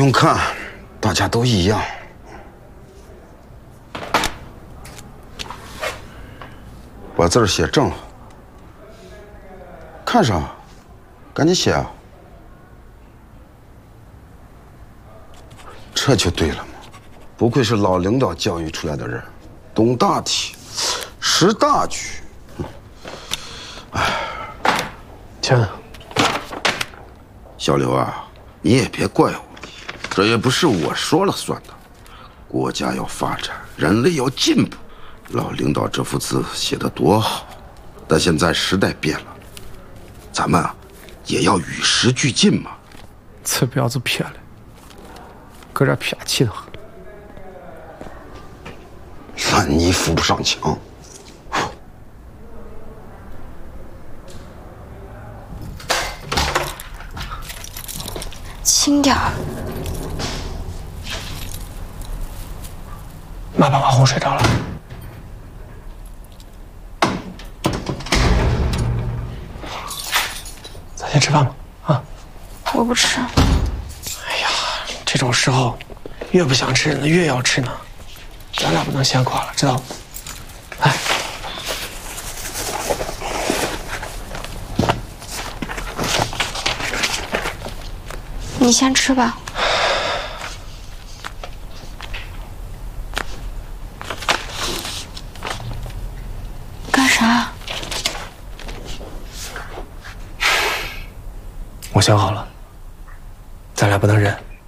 用看，大家都一样。把字儿写正了。看啥？赶紧写啊！这就对了嘛！不愧是老领导教育出来的人，懂大体，识大局。 亲， 小刘啊，你也别怪我，这也不是我说了算的。国家要发展，人类要进步。老领导这幅字写得多好，但现在时代变了，咱们啊也要与时俱进嘛。 此婊子撇了，搁这撇气的很。 烂泥扶不上墙。 轻点儿。 妈把瓦红睡着了。咱先吃饭吧，啊！ 我不吃。 哎呀，这种时候，越不想吃呢，越要吃呢。咱俩不能先垮了，知道吗？来， 你先吃吧。干啥？ 我想好了，咱俩不能忍。